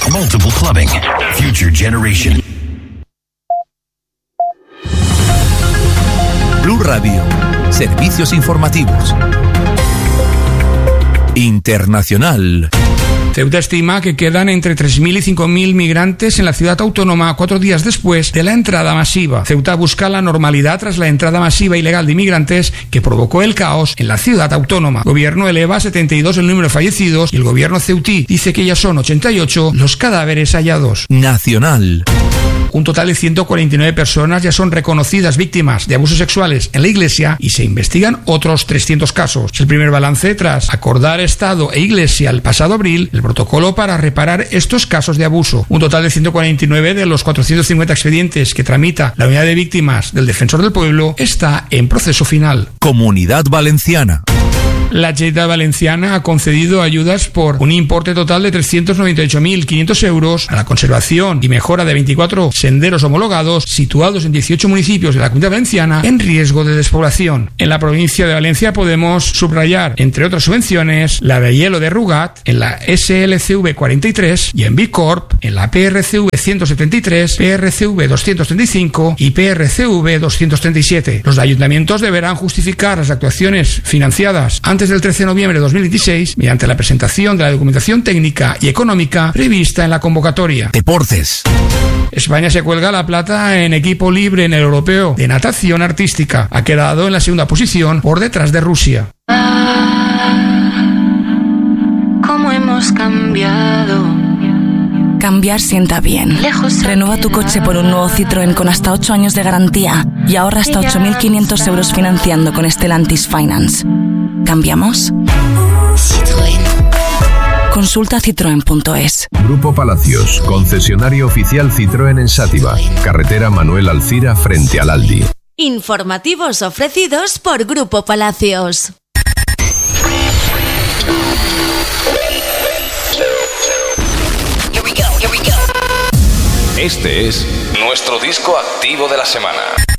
multiple clubbing, future generation. Blue Radio, servicios informativos. Internacional. Ceuta estima que quedan entre 3.000 y 5.000 migrantes en la ciudad autónoma 4 días después de la entrada masiva. Ceuta busca la normalidad tras la entrada masiva ilegal de inmigrantes que provocó el caos en la ciudad autónoma. El gobierno eleva a 72 el número de fallecidos y el gobierno ceutí dice que ya son 88 los cadáveres hallados. Nacional. Un total de 149 personas ya son reconocidas víctimas de abusos sexuales en la Iglesia y se investigan otros 300 casos. Es el primer balance tras acordar Estado e Iglesia el pasado abril el protocolo para reparar estos casos de abuso. Un total de 149 de los 450 expedientes que tramita la Unidad de Víctimas del Defensor del Pueblo está en proceso final. Comunidad Valenciana. La Generalitat Valenciana ha concedido ayudas por un importe total de 398.500 euros a la conservación y mejora de 24 senderos homologados situados en 18 municipios de la Comunidad Valenciana en riesgo de despoblación. En la provincia de Valencia podemos subrayar, entre otras subvenciones, la de hielo de Rugat, en la SLCV 43 y en Bicorp, en la PRCV 173, PRCV 235 y PRCV 237. Los ayuntamientos deberán justificar las actuaciones financiadas antes del 13 de noviembre de 2026 mediante la presentación de la documentación técnica y económica prevista en la convocatoria. Deportes. España se cuelga la plata en equipo libre en el europeo de natación artística. Ha quedado en la segunda posición por detrás de Rusia. ¿Cómo hemos cambiado? Cambiar sienta bien. Renueva tu coche por un nuevo Citroën con hasta 8 años de garantía y ahorra hasta 8.500 euros financiando con Stellantis Finance. ¿Cambiamos? Citroën. Consulta citroen.es. Grupo Palacios, concesionario oficial Citroën en Sátiva, carretera Manuel Alcira frente al Aldi. Informativos ofrecidos por Grupo Palacios. Este es nuestro disco activo de la semana.